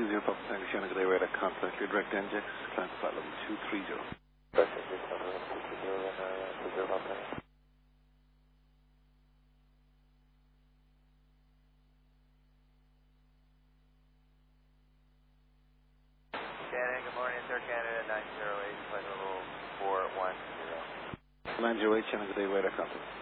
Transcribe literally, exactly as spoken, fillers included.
two zero Papa Tango Sierra Good Day Radar contact your direct N G X, climb flight level two three zero. Direct N G X, level two three zero, and uh, two zero Papa Tango. Canada, good morning, it's Air Canada nine zero eight, flight level four one zero. nine zero eight, Sierra Good Day Radar contact.